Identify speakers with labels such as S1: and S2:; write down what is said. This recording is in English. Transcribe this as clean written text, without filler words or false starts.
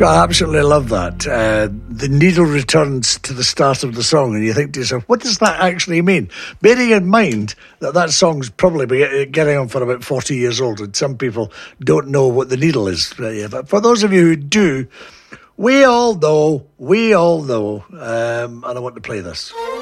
S1: I absolutely love that. The needle returns to the start of the song, and you think to yourself, what does that actually mean? Bearing in mind that song's probably getting on for about 40 years old, and some people don't know what the needle is. But for those of you who do, we all know, and I want to play this.